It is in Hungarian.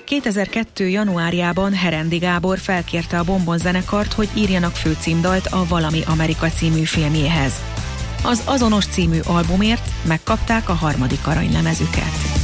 2002. januárjában Herendi Gábor felkérte a Bombon zenekart, hogy írjanak főcímdalt a Valami Amerika című filmjéhez. Az azonos című albumért megkapták a 3. aranylemezüket.